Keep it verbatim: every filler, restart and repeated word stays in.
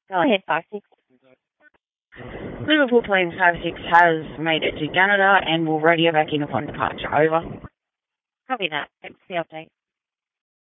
Go ahead, five six. Liverpool plane five six has made it to Canada and will radio back in upon departure. Over. Copy that. Thanks for the update.